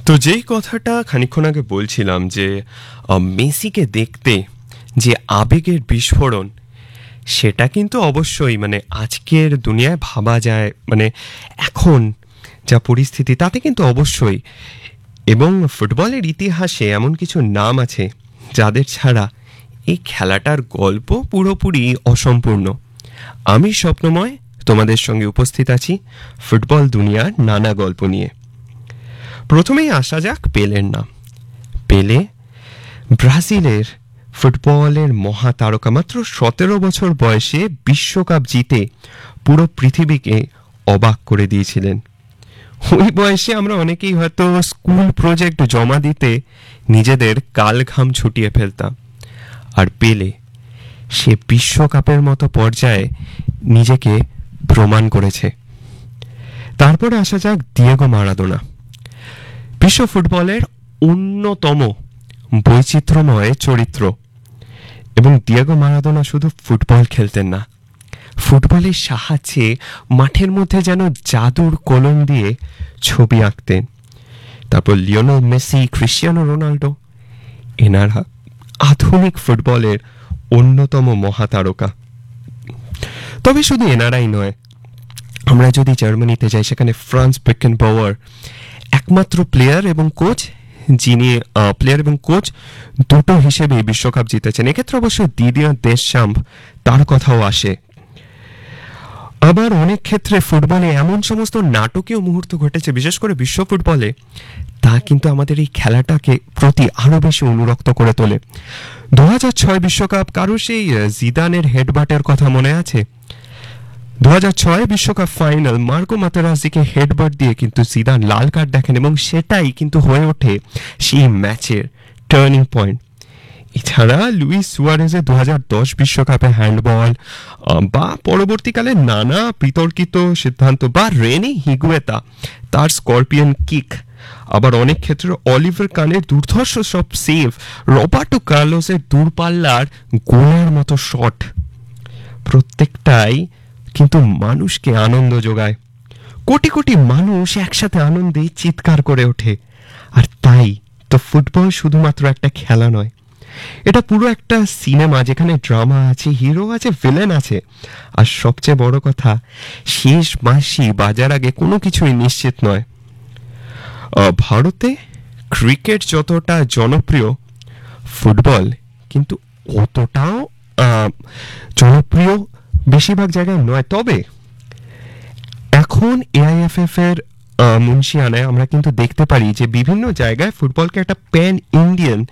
তো যেই কথাটা খানিকক্ষণ আগে বলছিলাম যে মেসিকে দেখতে যে আবেগের বিস্ফোরণ, সেটা কিন্তু অবশ্যই মানে আজকের দুনিয়ায় ভাবা যায়, মানে এখন যা পরিস্থিতি তাতে কিন্তু অবশ্যই। এবং ফুটবলের ইতিহাসে এমন কিছু নাম আছে যাদের ছাড়া এই খেলাটার গল্প পুরোপুরি অসম্পূর্ণ। আমি স্বপ্নময় তোমাদের সঙ্গে উপস্থিত আছি ফুটবল দুনিয়ার নানা গল্প নিয়ে। প্রথমেই আসা যাক পেলের নাম। পেলে ব্রাজিলের ফুটবলের মহাতারকা, মাত্র 17 বছর বয়সে বিশ্বকাপ জিতে পুরো পৃথিবীকে অবাক করে দিয়েছিলেন। ওই বয়সে আমরা অনেকেই হয়তো স্কুল প্রজেক্ট জমা দিতে নিজেদের কাল ঘাম ছুটিয়ে ফেলতাম, আর পেলে সে বিশ্বকাপের মতো পর্যায়ে নিজেকে প্রমাণ করেছে। তারপরে আসা যাক দিয়েগো মারাদোনা, বিশ্ব ফুটবলের অন্যতম বৈচিত্র্যময় চরিত্র। এবং দিয়েগো মারাদোনা শুধু ফুটবল খেলতেন না, ফুটবলের সাহায্যে মাঠের মধ্যে যেন জাদুর কলম দিয়ে ছবি আঁকতেন। তারপর লিওনেল মেসি, ক্রিশ্চিয়ানো রোনাল্ডো, এনারা আধুনিক ফুটবলের অন্যতম মহাতারকা। তবে শুধু এনারাই নয়, আমরা যদি জার্মানিতে যাই, সেখানে ফ্রান্স বেকেনবাওয়ার একমাত্র প্লেয়ার এবং কোচ যিনি দুটো হিসেবে বিশ্বকাপ জিতেছেন। এক্ষেত্রে অবশ্য দিদিয়ার দেশচাম্প, তার কথাও আসে। আবার অনেক ক্ষেত্রে ফুটবলে এমন সমস্ত নাটকীয় মুহূর্ত ঘটেছে, বিশেষ করে বিশ্ব ফুটবলে, তা কিন্তু আমাদের এই খেলাটাকে প্রতি আরো বেশি অনুরক্ত করে তোলে। 2006 বিশ্বকাপ, কারো সেই জিদানের হেডবাটের কথা মনে আছে? 2006 বিশ্বকাপ ফাইনাল, মার্কো মাতেরাজ্জিকে হেডবাট দিয়ে কিন্তু জিদান লাল কার্ড দেখেন, এবং সেটাই কিন্তু হয়ে ওঠে সেই ম্যাচের টার্নিং পয়েন্ট। এছাড়া লুইস সুয়ারেজের 2010 বিশ্বকাপে হ্যান্ডবল, বা পরবর্তীকালে নানা বিতর্কিত সিদ্ধান্ত, বা রেনি হিগুয়েতা তার স্করপিয়ন কিক, আবার অনেক ক্ষেত্রে অলিভার কানের দুর্ধর্ষ সব সেভ, রবার্টো কার্লোসের দূরপাল্লার গোলার মতো শট, প্রত্যেকটাই কিন্তু মানুষকে আনন্দ যোগায়। কোটি কোটি মানুষ একসাথে আনন্দে চিৎকার করে ওঠে। আর তাই তো ফুটবল শুধুমাত্র একটা খেলা নয়, এটা পুরো একটা সিনেমা, যেখানে ড্রামা আছে, হিরো আছে, ভিলেন আছে, আর সবচেয়ে বড় কথা, শেষ বাঁশি বাজার আগে কোনো কিছুই নিশ্চিত নয়। ভারতে ক্রিকেট যতটা জনপ্রিয়, ফুটবল কিন্তু অতটাও জনপ্রিয় বেশিরভাগ জায়গায় নয়। তবে এখন এআইএফএফ এর মুন্সিয়ানায় আমরা কিন্তু দেখতে পারি যে বিভিন্ন জায়গায় ফুটবলকে একটা প্যান ইন্ডিয়ান